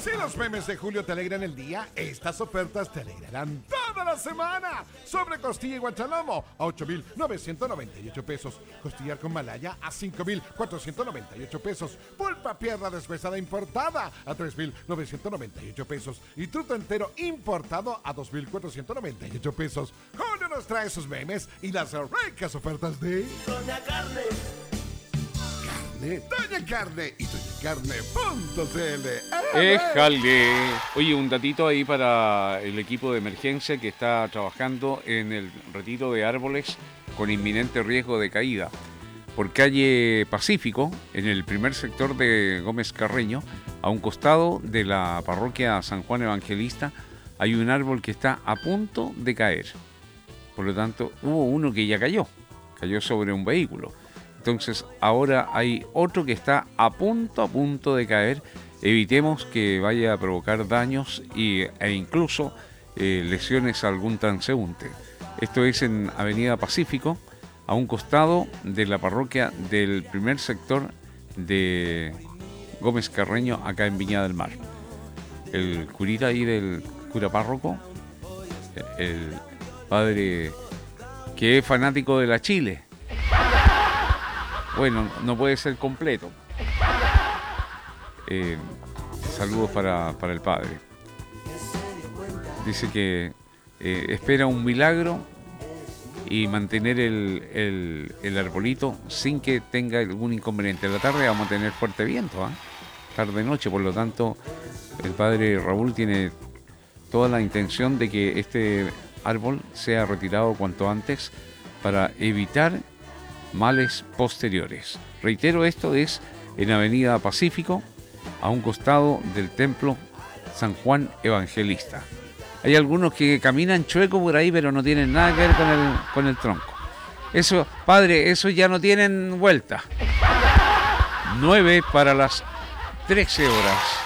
Si los memes de julio te alegran el día, estas ofertas te alegrarán toda la semana. Sobre costilla y guachalomo a 8,998 pesos. Costillar con malaya a 5,498 pesos. Pulpa pierna deshuesada importada a 3,998 pesos. Y truto entero importado a 2,498 pesos. Julio nos trae sus memes y las ricas ofertas de Doña Carne. Doña Carne y doñacarne.cl. Éjale. Oye, un datito ahí para el equipo de emergencia que está trabajando en el retiro de árboles con inminente riesgo de caída. Por calle Pacífico, en el primer sector de Gómez Carreño, a un costado de la parroquia San Juan Evangelista, hay un árbol que está a punto de caer. Por lo tanto, hubo uno que ya cayó sobre un vehículo. Entonces ahora hay otro que está a punto de caer. Evitemos que vaya a provocar daños e incluso lesiones a algún transeúnte. Esto es en Avenida Pacífico, a un costado de la parroquia del primer sector de Gómez Carreño, acá en Viña del Mar. El curita ahí del cura párroco, el padre que es fanático de la Chile. Bueno, no puede ser completo. Saludos para el padre. Dice que espera un milagro y mantener el arbolito sin que tenga algún inconveniente. En la tarde vamos a tener fuerte viento, tarde-noche, por lo tanto el padre Raúl tiene toda la intención de que este árbol sea retirado cuanto antes para evitar males posteriores. Reitero, esto es en Avenida Pacífico, a un costado del templo San Juan Evangelista. Hay algunos que caminan chueco por ahí, pero no tienen nada que ver con el tronco. Eso, padre, eso ya no tienen vuelta. 9 para las 13 horas.